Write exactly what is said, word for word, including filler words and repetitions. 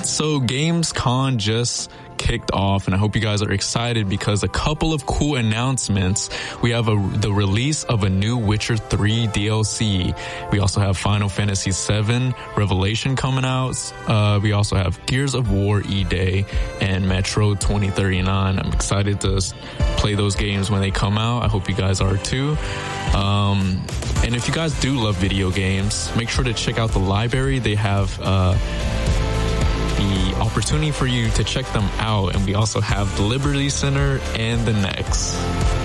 right, so Gamescom just kicked off, and I hope you guys are excited because a couple of cool announcements. We have a, the release of a new Witcher three D L C. We also have Final Fantasy seven Revelation coming out. Uh, we also have Gears of War E-Day and Metro twenty thirty-nine. I'm excited to play those games when they come out. I hope you guys are too. Um, and if you guys do love video games, make sure to check out the library. They have uh, the opportunity for you to check them out. And we also have the Liberty Center and the Next.